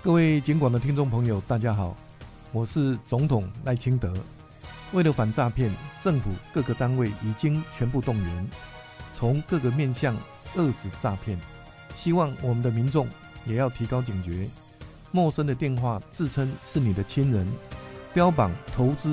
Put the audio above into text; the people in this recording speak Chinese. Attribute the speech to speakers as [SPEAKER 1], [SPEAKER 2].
[SPEAKER 1] 各位警广的听众朋友，大家好，我是总统赖清德。为了反诈骗，政府各个单位已经全部动员，从各个面向遏止诈骗。希望我们的民众也要提高警觉，陌生的电话自称是你的亲人，标榜投资